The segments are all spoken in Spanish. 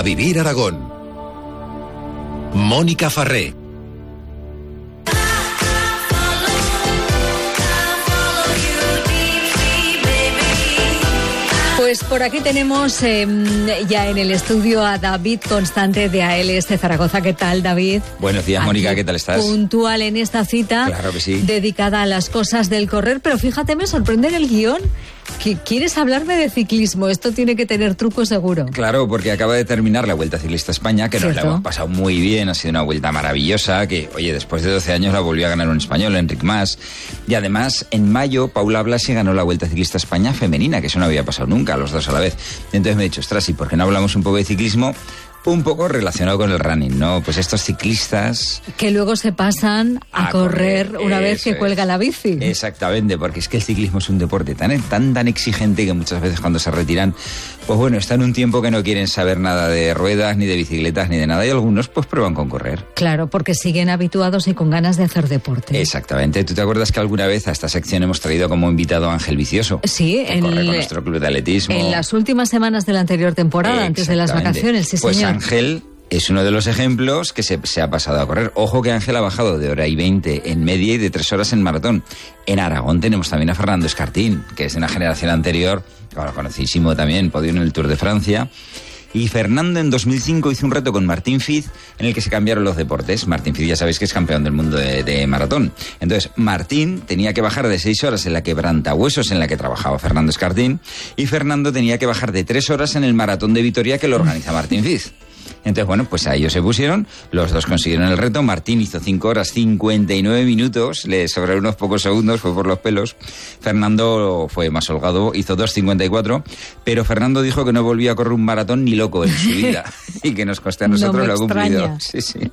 A vivir Aragón. Mónica Farré. Pues por aquí tenemos ya en el estudio a David Constante de ALS de Zaragoza. ¿Qué tal, David? Buenos días, Mónica, ¿qué tal estás? Puntual en esta cita. Claro que sí. Dedicada a las cosas del correr, pero fíjate, me sorprende en el guión que quieres hablarme de ciclismo. Esto tiene que tener truco seguro. Claro, porque acaba de terminar la Vuelta Ciclista a España, que nos la hemos pasado muy bien, ha sido una vuelta maravillosa, que, oye, después de 12 años la volvió a ganar un español, Enric Mas, y además, en mayo, Paula Blasi ganó la Vuelta Ciclista a España femenina, que eso no había pasado nunca, los dos a la vez. Entonces me he dicho, ostras, ¿y por qué no hablamos un poco de ciclismo? Un poco relacionado con el running, ¿no? Pues estos ciclistas... que luego se pasan a correr una vez que cuelga la bici. Exactamente, porque es que el ciclismo es un deporte tan exigente que muchas veces cuando se retiran, pues bueno, están un tiempo que no quieren saber nada de ruedas, ni de bicicletas, ni de nada, y algunos pues prueban con correr. Claro, porque siguen habituados y con ganas de hacer deporte. Exactamente. ¿Tú te acuerdas que alguna vez a esta sección hemos traído como invitado a Ángel Vicioso? Sí, corre con nuestro club de atletismo. En las últimas semanas de la anterior temporada, antes de las vacaciones, sí, pues señor. Ángel es uno de los ejemplos que se ha pasado a correr. Ojo que Ángel ha bajado de 1:20 en media y de 3 horas en maratón. En Aragón tenemos también a Fernando Escartín, que es de una generación anterior, bueno, conocidísimo también, podio en el Tour de Francia. Y Fernando en 2005 hizo un reto con Martín Fiz en el que se cambiaron los deportes. Martín Fiz ya sabéis que es campeón del mundo de maratón. Entonces Martín tenía que bajar de 6 horas en la quebrantahuesos en la que trabajaba Fernando Escartín, y Fernando tenía que bajar de 3 horas en el maratón de Vitoria que lo organiza Martín Fiz. Entonces, bueno, pues a ellos se pusieron, los dos consiguieron el reto. Martín hizo 5 horas 59 minutos, le sobraron unos pocos segundos, fue por los pelos. Fernando fue más holgado, hizo 2:54, pero Fernando dijo que no volvía a correr un maratón ni loco en su vida y que nos costó a nosotros lo cumplido. Sí, sí.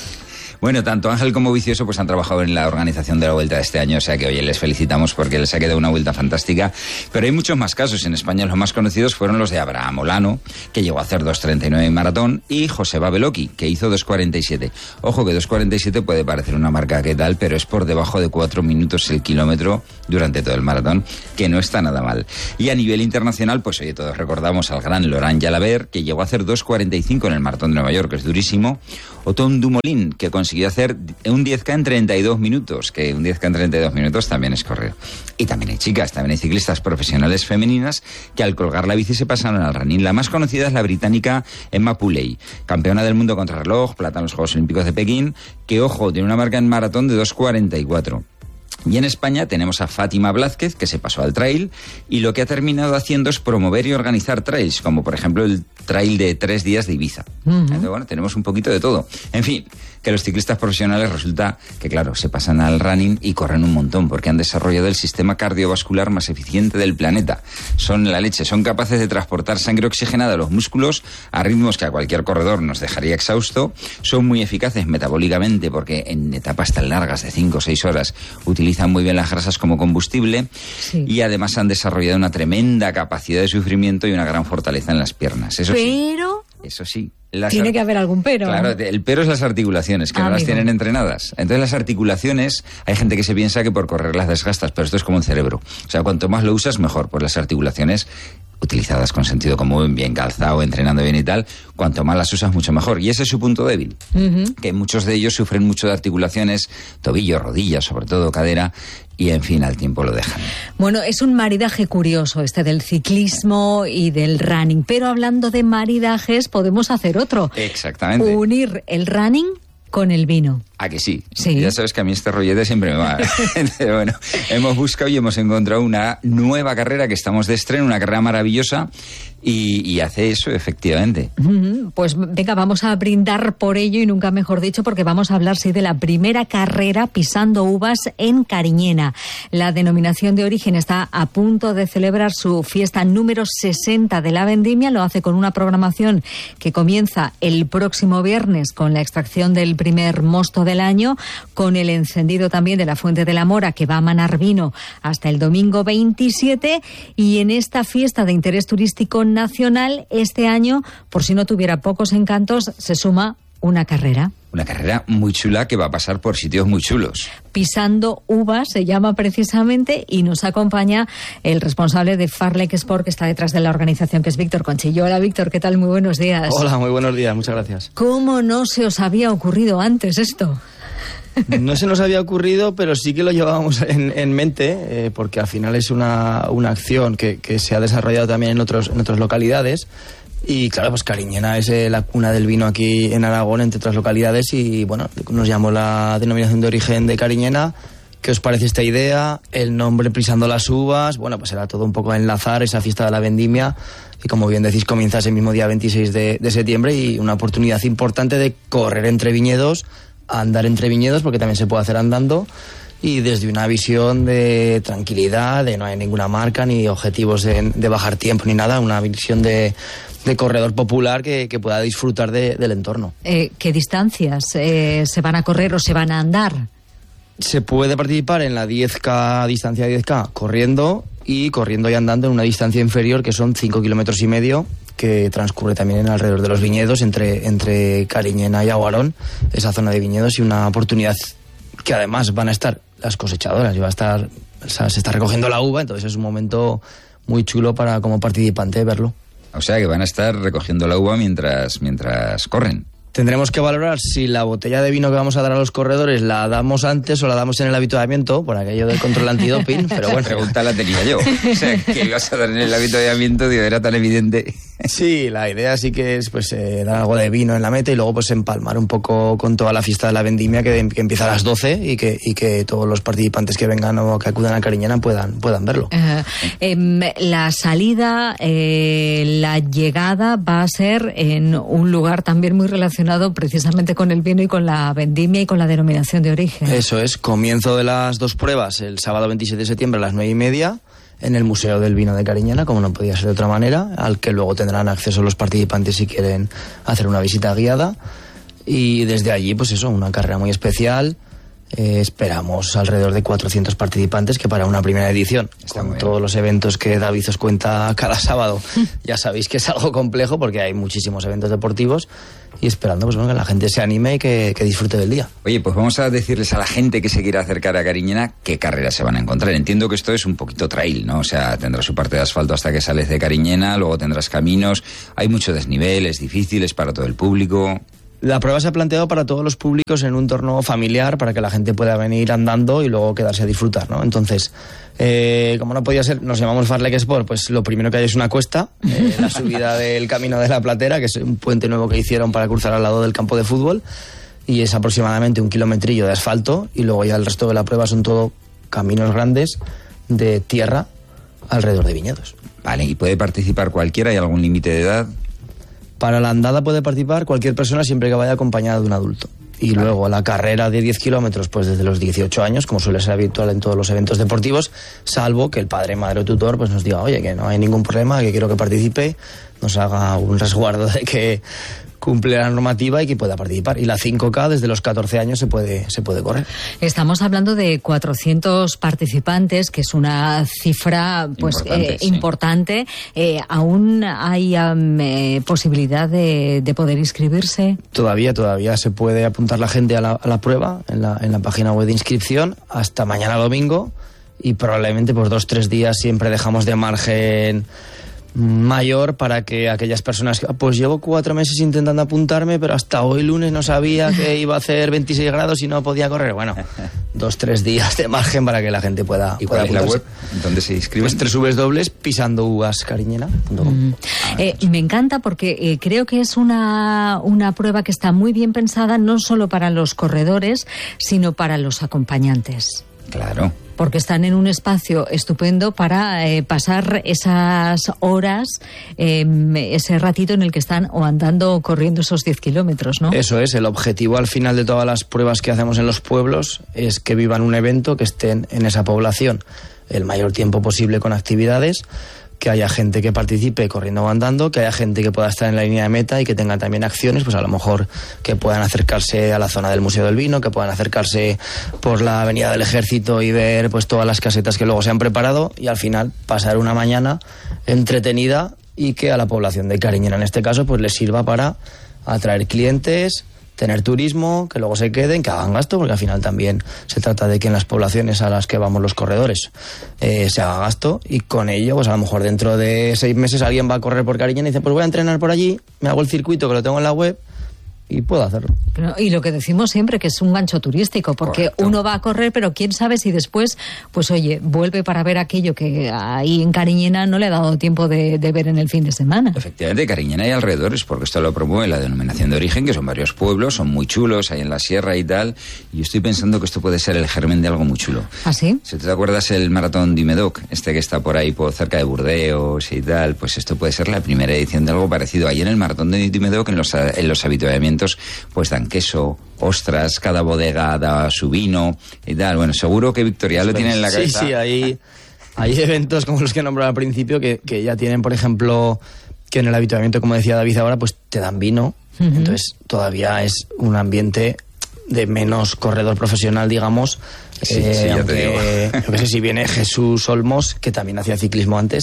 Bueno, tanto Ángel como Vicioso pues han trabajado en la organización de la Vuelta de este año, o sea que oye, les felicitamos porque les ha quedado una vuelta fantástica. Pero hay muchos más casos. En España los más conocidos fueron los de Abraham Olano, que llegó a hacer 2:39 en maratón, y Joseba Beloki, que hizo 2:47. Ojo que 2:47 puede parecer una marca que tal, pero es por debajo de 4 minutos el kilómetro durante todo el maratón, que no está nada mal. Y a nivel internacional, pues oye, todos recordamos al gran Laurent Jalabert, que llegó a hacer 2:45 en el maratón de Nueva York, que es durísimo. O Tom Dumoulin, que consiguió hacer un 10K en 32 minutos, que un 10K en 32 minutos también es correr. Y también hay chicas, también hay ciclistas profesionales femeninas que al colgar la bici se pasaron al running. La más conocida es la británica Emma Pooley, campeona del mundo contrarreloj, plata en los Juegos Olímpicos de Pekín, que, ojo, tiene una marca en maratón de 2:44. Y en España tenemos a Fátima Blázquez, que se pasó al trail, y lo que ha terminado haciendo es promover y organizar trails, como por ejemplo el trail de 3 días de Ibiza. Entonces, bueno, tenemos un poquito de todo. En fin, que los ciclistas profesionales resulta que, claro, se pasan al running y corren un montón, porque han desarrollado el sistema cardiovascular más eficiente del planeta. Son la leche, son capaces de transportar sangre oxigenada a los músculos a ritmos que a cualquier corredor nos dejaría exhausto. Son muy eficaces metabólicamente, porque en etapas tan largas de 5 o 6 horas utilizan muy bien las grasas como combustible, sí. Y además han desarrollado una capacidad de sufrimiento y una gran fortaleza en las piernas. Eso sí. Tiene que haber algún pero. Claro, el pero es las articulaciones, que no las tienen entrenadas. Entonces las articulaciones, hay gente que se piensa que por correr las desgastas, pero esto es como un cerebro. O sea, cuanto más lo usas, mejor. Pues las articulaciones utilizadas con sentido común, bien calzado, entrenando bien y tal, cuanto más las usas, mucho mejor. Y ese es su punto débil, que muchos de ellos sufren mucho de articulaciones, tobillo, rodillas, sobre todo cadera, y en fin, al tiempo lo dejan. Bueno, es un maridaje curioso este del ciclismo y del running, pero hablando de maridajes podemos hacer otro. Exactamente. Unir el running con el vino. ¿A que sí? Sí. Ya sabes que a mí este rollete siempre me va. Pero bueno, hemos buscado y hemos encontrado una nueva carrera que estamos de estreno, una carrera maravillosa, y hace eso, efectivamente. Pues venga, vamos a brindar por ello, y nunca mejor dicho, porque vamos a hablar, sí, de la primera carrera pisando uvas en Cariñena. La denominación de origen está a punto de celebrar su fiesta número 60 de la vendimia. Lo hace con una programación que comienza el próximo viernes con la extracción del primer mosto del año, con el encendido también de la Fuente de la Mora, que va a manar vino hasta el domingo 27, y en esta fiesta de interés turístico nacional, este año, por si no tuviera pocos encantos, se suma una carrera. Una carrera muy chula que va a pasar por sitios muy chulos. Pisando Uvas se llama precisamente, y nos acompaña el responsable de Farlek Sport, que está detrás de la organización, que es Víctor Conchillo. Hola, Víctor, ¿qué tal? Muy buenos días. Hola, muy buenos días, muchas gracias. ¿Cómo no se os había ocurrido antes esto? No se nos había ocurrido, pero sí que lo llevábamos en mente, porque al final es una acción que se ha desarrollado también en otras localidades. Y claro, pues Cariñena es la cuna del vino aquí en Aragón, entre otras localidades, y bueno, nos llamó la denominación de origen de Cariñena. ¿Qué os parece esta idea? El nombre Pisando las Uvas, bueno, pues era todo un poco enlazar esa fiesta de la vendimia, y como bien decís, comienza ese mismo día 26 de septiembre, y una oportunidad importante de correr entre viñedos, andar entre viñedos, porque también se puede hacer andando, y desde una visión de tranquilidad, de no hay ninguna marca ni objetivos de bajar tiempo ni nada, una visión de corredor popular que pueda disfrutar del entorno. ¿Qué distancias se van a correr o se van a andar? Se puede participar en la 10K, distancia de 10K, corriendo y andando en una distancia inferior, que son 5,5 kilómetros, que transcurre también alrededor de los viñedos, entre Cariñena y Aguarón, esa zona de viñedos, y una oportunidad que además van a estar las cosechadoras, y se está recogiendo la uva, entonces es un momento muy chulo para como participante verlo. O sea que van a estar recogiendo la uva mientras corren. Tendremos que valorar si la botella de vino que vamos a dar a los corredores la damos antes o la damos en el habituallamiento, por aquello del control antidoping, pero bueno. Pregunta la tenía yo. O sea, que ibas a dar en el habituallamiento, digo, era tan evidente. Sí, la idea sí que es pues dar algo de vino en la meta y luego pues empalmar un poco con toda la fiesta de la vendimia que empieza a las 12 y que todos los participantes que vengan o que acudan a Cariñena puedan verlo. La salida, la llegada va a ser en un lugar también muy relacionado precisamente con el vino y con la vendimia y con la denominación de origen. Eso es, comienzo de las dos pruebas el sábado 27 de septiembre a las 9:30 en el Museo del Vino de Cariñena, como no podía ser de otra manera, al que luego tendrán acceso los participantes si quieren hacer una visita guiada, y desde allí pues eso, una carrera muy especial. Esperamos alrededor de 400 participantes, que para una primera edición, con todos los eventos que David os cuenta cada sábado, ya sabéis que es algo complejo porque hay muchísimos eventos deportivos, y esperando pues bueno, que la gente se anime y que disfrute del día. Oye, pues vamos a decirles a la gente que se quiera acercar a Cariñena qué carreras se van a encontrar. Entiendo que esto es un poquito trail, ¿no? O sea, tendrás su parte de asfalto hasta que sales de Cariñena, luego tendrás caminos, hay mucho desnivel, es difícil, es para todo el público. La prueba se ha planteado para todos los públicos en un entorno familiar, para que la gente pueda venir andando y luego quedarse a disfrutar, ¿no? Entonces, como no podía ser, nos llamamos Farlek Sport, pues lo primero que hay es una cuesta, la subida del Camino de la Platera, que es un puente nuevo que hicieron para cruzar al lado del campo de fútbol, y es aproximadamente 1 kilometrillo de asfalto, y luego ya el resto de la prueba son todo caminos grandes de tierra alrededor de viñedos. Vale, ¿y puede participar cualquiera? ¿Hay algún límite de edad? Para la andada puede participar cualquier persona siempre que vaya acompañada de un adulto. Y vale. Luego la carrera de 10 kilómetros, pues desde los 18 años, como suele ser habitual en todos los eventos deportivos, salvo que el padre, madre o tutor pues nos diga, oye, que no hay ningún problema, que quiero que participe, nos haga un resguardo de que cumple la normativa y que pueda participar. Y la 5K desde los 14 años se puede correr. Estamos hablando de 400 participantes, que es una cifra pues importante. ¿Aún hay posibilidad de poder inscribirse? Todavía se puede apuntar la gente a la prueba en la página web de inscripción hasta mañana domingo, y probablemente pues 2-3 días siempre dejamos de margen mayor para que aquellas personas que pues llevo 4 meses intentando apuntarme, pero hasta hoy lunes no sabía que iba a hacer 26 grados y no podía correr. Bueno, 2-3 días de margen para que la gente pueda. ¿Y cuál es la web donde se inscribe? Pues www.pisandouvascariñena.com. Me encanta porque creo que es una prueba que está muy bien pensada, no solo para los corredores, sino para los acompañantes. Claro. Porque están en un espacio estupendo para pasar esas horas, ese ratito en el que están o andando o corriendo esos 10 kilómetros, ¿no? Eso es, el objetivo al final de todas las pruebas que hacemos en los pueblos es que vivan un evento, que estén en esa población el mayor tiempo posible con actividades, que haya gente que participe corriendo o andando, que haya gente que pueda estar en la línea de meta y que tenga también acciones, pues a lo mejor que puedan acercarse a la zona del Museo del Vino, que puedan acercarse por la Avenida del Ejército y ver pues todas las casetas que luego se han preparado, y al final pasar una mañana entretenida y que a la población de Cariñena en este caso pues les sirva para atraer clientes, tener turismo, que luego se queden, que hagan gasto, porque al final también se trata de que en las poblaciones a las que vamos los corredores se haga gasto, y con ello, pues a lo mejor dentro de 6 meses alguien va a correr por Cariñena y dice, pues voy a entrenar por allí, me hago el circuito que lo tengo en la web y puedo hacerlo. Y lo que decimos siempre, que es un gancho turístico, porque correcto, uno va a correr, pero quién sabe si después, pues oye, vuelve para ver aquello que ahí en Cariñena no le ha dado tiempo de ver en el fin de semana. Efectivamente, Cariñena y alrededores, porque esto lo promueve la denominación de origen, que son varios pueblos, son muy chulos, hay en la sierra y tal, y yo estoy pensando que esto puede ser el germen de algo muy chulo. ¿Ah, sí? Si te acuerdas el maratón du Médoc, que está por ahí, cerca de Burdeos y tal, pues esto puede ser la primera edición de algo parecido. Ahí en el maratón de du Médoc, en los habituallamientos, pues dan queso, ostras, cada bodega da su vino y tal. Bueno, seguro que Victoria lo tiene en la cabeza. Sí, hay eventos como los que he nombrado al principio que ya tienen, por ejemplo, que en el habituamiento, como decía David ahora, pues te dan vino. Uh-huh. Entonces todavía es un ambiente de menos corredor profesional, digamos. Sí, ya te digo. Yo que sé, si viene Jesús Olmos, que también hacía ciclismo antes,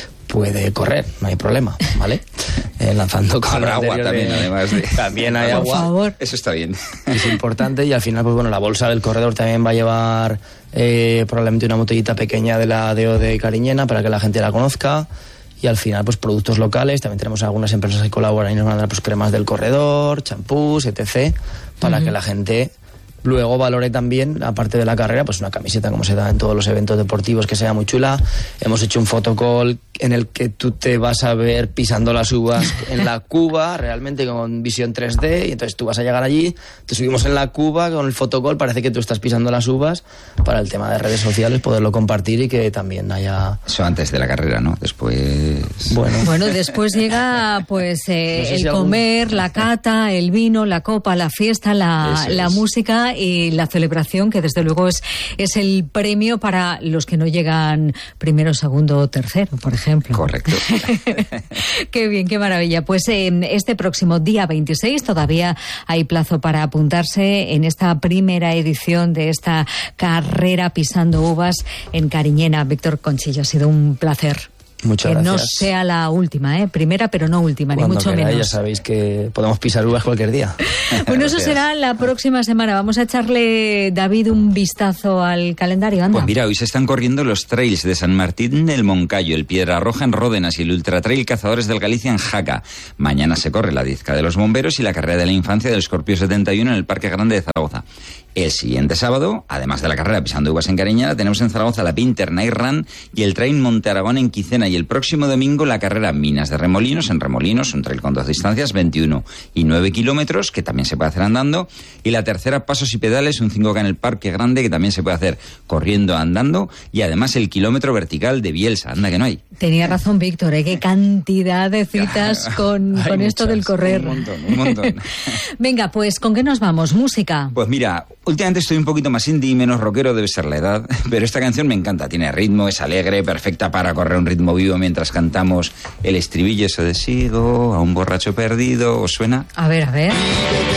puede correr, no hay problema, ¿vale? Lanzando con habrá agua también, además de... También hay agua. Por favor. Eso está bien. Es importante, y al final, pues bueno, la bolsa del corredor también va a llevar probablemente una botellita pequeña de la DO de Cariñena para que la gente la conozca. Y al final, pues productos locales. También tenemos algunas empresas que colaboran y nos van a dar pues cremas del corredor, champús, etc. Para que la gente luego valore también, aparte de la carrera, pues una camiseta como se da en todos los eventos deportivos, que sea muy chula. Hemos hecho un photocall en el que tú te vas a ver pisando las uvas en la cuba, realmente con visión 3D, y entonces tú vas a llegar allí, te subimos en la cuba con el photocall, parece que tú estás pisando las uvas, para el tema de redes sociales, poderlo compartir y que también haya... Eso antes de la carrera, ¿no? Después... Bueno, después llega pues el comer, la cata, el vino, la copa, la fiesta, la música y la celebración, que desde luego es el premio para los que no llegan primero, segundo o tercero, por ejemplo. Correcto. Qué bien, qué maravilla. Pues este próximo día 26 todavía hay plazo para apuntarse en esta primera edición de esta carrera pisando uvas en Cariñena. Víctor Conchillo, ha sido un placer. Muchas gracias. Que no sea la última, primera pero no última, cuando ni mucho queráis, menos. Ya sabéis que podemos pisar uvas cualquier día. Bueno, eso será la próxima semana. Vamos a echarle, David, un vistazo al calendario. Anda. Pues mira, hoy se están corriendo los trails de San Martín del Moncayo, el Piedra Roja en Ródenas y el Ultra Trail Cazadores del Galicia en Jaca. Mañana se corre la 10K de los Bomberos y la carrera de la infancia del Escorpio 71 en el Parque Grande de Zaragoza. El siguiente sábado, además de la carrera pisando uvas en Cariñena, tenemos en Zaragoza la Pinter Night Run y el Trail Monte Aragón en Quicena, y el próximo domingo la carrera Minas de Remolinos en Remolinos, un trail con 2 distancias, 21 y 9 kilómetros, que también se puede hacer andando, y la tercera Pasos y Pedales, un 5K en el Parque Grande, que también se puede hacer corriendo, andando, y además el kilómetro vertical de Bielsa, anda que no hay. Tenía razón Víctor, qué cantidad de citas con esto del correr. Un montón. Venga, pues ¿con qué nos vamos? ¿Música? Pues mira, últimamente estoy un poquito más indie y menos rockero, debe ser la edad, pero esta canción me encanta, tiene ritmo, es alegre, perfecta para correr un ritmo vivo mientras cantamos el estribillo, eso de sigo a un borracho perdido. ¿Os suena? A ver.